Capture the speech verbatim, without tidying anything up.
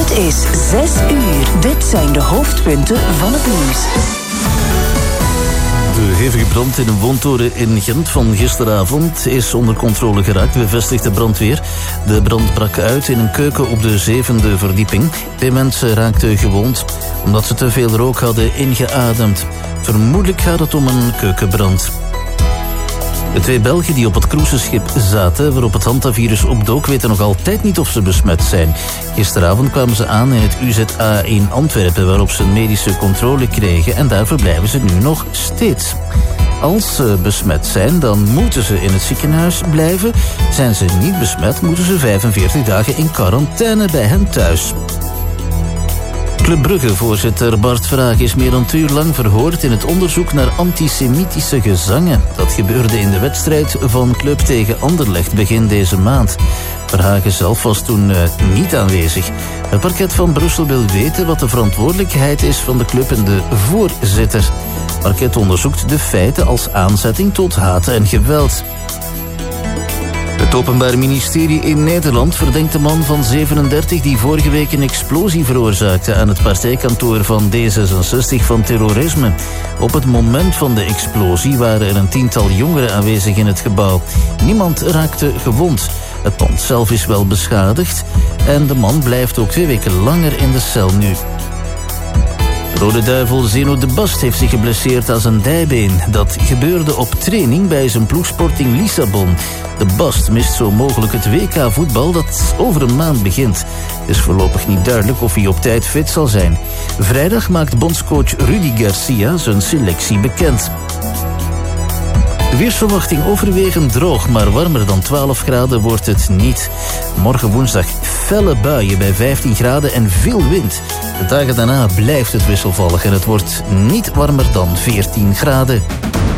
Het is zes uur. Dit zijn de hoofdpunten van het nieuws. De hevige brand in een woontoren in Gent van gisteravond is onder controle geraakt, bevestigt de brandweer. De brand brak uit in een keuken op de zevende verdieping. Twee mensen raakten gewond omdat ze te veel rook hadden ingeademd. Vermoedelijk gaat het om een keukenbrand. De twee Belgen die op het cruiseschip zaten waarop het hantavirus opdook weten nog altijd niet of ze besmet zijn. Gisteravond kwamen ze aan in het U Z A in Antwerpen waarop ze een medische controle kregen en daar verblijven ze nu nog steeds. Als ze besmet zijn, dan moeten ze in het ziekenhuis blijven. Zijn ze niet besmet, moeten ze vijfenveertig dagen in quarantaine bij hen thuis. Club Brugge-voorzitter Bart Vraag is meer dan twee uur lang verhoord in het onderzoek naar antisemitische gezangen. Dat gebeurde in de wedstrijd van Club tegen Anderlecht begin deze maand. Verhagen zelf was toen uh, niet aanwezig. Het parket van Brussel wil weten wat de verantwoordelijkheid is van de club en de voorzitter. Het parket onderzoekt de feiten als aanzetting tot haat en geweld. Het Openbaar Ministerie in Nederland verdenkt de man van zevenendertig die vorige week een explosie veroorzaakte aan het partijkantoor van D zesenzestig van terrorisme. Op het moment van de explosie waren er een tiental jongeren aanwezig in het gebouw. Niemand raakte gewond. Het pand zelf is wel beschadigd en de man blijft ook twee weken langer in de cel nu. Rode Duivel Zeno de Bast heeft zich geblesseerd aan zijn dijbeen. Dat gebeurde op training bij zijn ploegsporting Lissabon. De Bast mist zo mogelijk het W K voetbal dat over een maand begint. Het is voorlopig niet duidelijk of hij op tijd fit zal zijn. Vrijdag maakt bondscoach Rudy Garcia zijn selectie bekend. De weersverwachting overwegend droog, maar warmer dan twaalf graden wordt het niet. Morgen woensdag felle buien bij vijftien graden en veel wind. De dagen daarna blijft het wisselvallig en het wordt niet warmer dan veertien graden.